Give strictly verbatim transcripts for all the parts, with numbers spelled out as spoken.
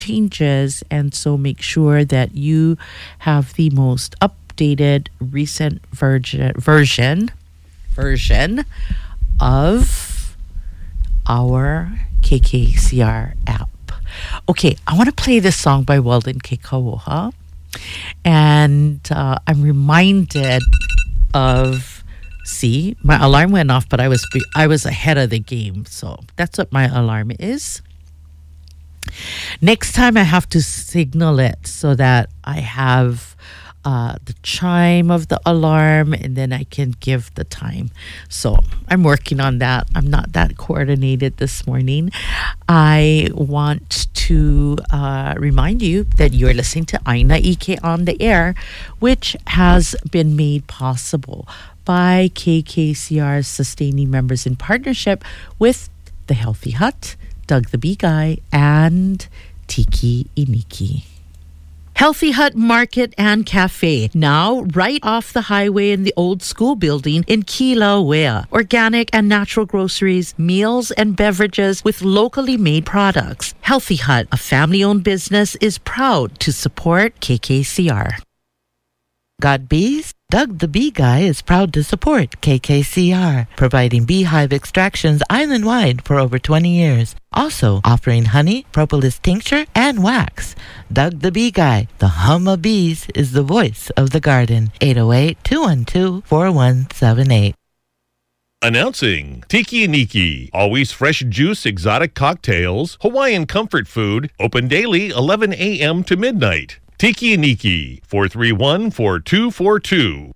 changes, and so make sure that you have the most updated recent version version version of our K K C R app. Okay, I want to play this song by Weldon Kekawoha, and uh, I'm reminded of, see, my alarm went off, but I was I was ahead of the game, so that's what my alarm is. Next time I have to signal it so that I have uh, the chime of the alarm, and then I can give the time. So I'm working on that. I'm not that coordinated this morning. I want to uh, remind you that you're listening to Aina Ike on the Air, which has been made possible by K K C R's sustaining members in partnership with The Healthy Hut, Doug the Bee Guy, and Tiki Iniki. Healthy Hut Market and Cafe, now right off the highway in the old school building in Kilauea. Organic and natural groceries, meals and beverages with locally made products. Healthy Hut, a family-owned business, is proud to support K K C R. Got bees? Doug the Bee Guy is proud to support K K C R, providing beehive extractions island-wide for over twenty years. Also offering honey, propolis tincture, and wax. Doug the Bee Guy, the hum of bees, is the voice of the garden. eight oh eight, two one two, four one seven eight. Announcing Tiki Niki, always fresh juice exotic cocktails, Hawaiian comfort food, open daily eleven a.m. to midnight. Tiki Niki, four three one, four two four two.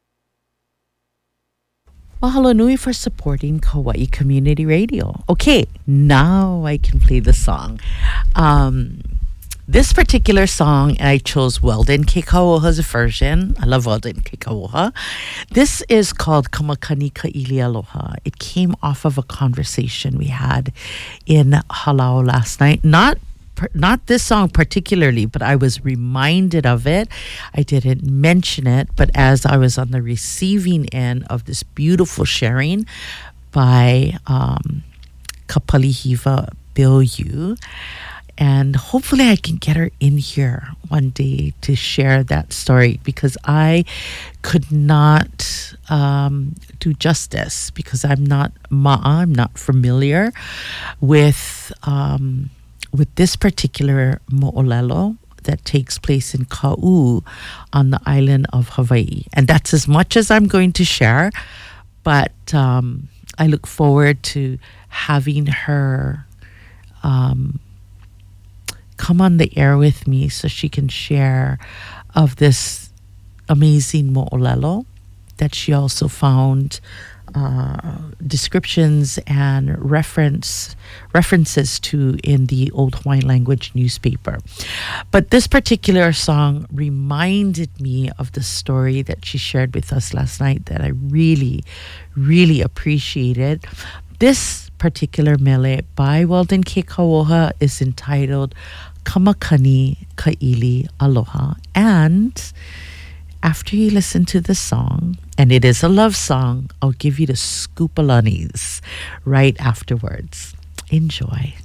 Mahalo nui for supporting Kauai Community Radio. Okay, now I can play the song. Um, this particular song, I chose Weldon Kekawoha's version. I love Weldon Kekawoha. This is called Kamakani Ka'ili Aloha. It came off of a conversation we had in Halau last night. Not Not this song particularly, but I was reminded of it. I didn't mention it, but as I was on the receiving end of this beautiful sharing by um, Kapalihiva Bilyu, and hopefully I can get her in here one day to share that story, because I could not um, do justice, because I'm not ma'a, I'm not familiar with... Um, with this particular mo'olelo that takes place in Ka'u on the island of Hawaii. And that's as much as I'm going to share, but um, I look forward to having her um, come on the air with me so she can share of this amazing mo'olelo that she also found Uh, descriptions and reference references to in the Old Hawaiian Language newspaper. But this particular song reminded me of the story that she shared with us last night that I really, really appreciated. This particular mele by Weldon Kekawoha is entitled Kamakani Ka'ili Aloha. And after you listen to the song, and it is a love song, I'll give you the scoopalanis right afterwards. Enjoy.